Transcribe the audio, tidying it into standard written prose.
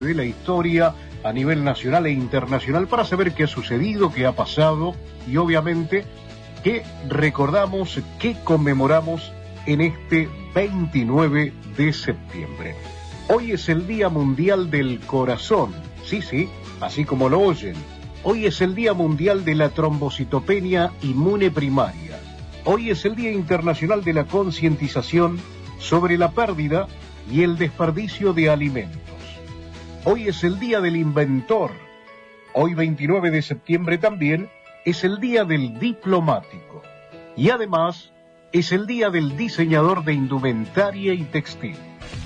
de la historia a nivel nacional e internacional para saber qué ha sucedido, qué ha pasado y obviamente qué recordamos, qué conmemoramos en este 29 de septiembre. Hoy es el Día Mundial del Corazón, sí, así como lo oyen. Hoy es el Día Mundial de la Trombocitopenia Inmune Primaria. Hoy es el Día Internacional de la Concientización sobre la pérdida y el desperdicio de alimentos. Hoy es el Día del Inventor. Hoy, 29 de septiembre, también es el Día del Diplomático. Y además, es el Día del Diseñador de Indumentaria y Textil.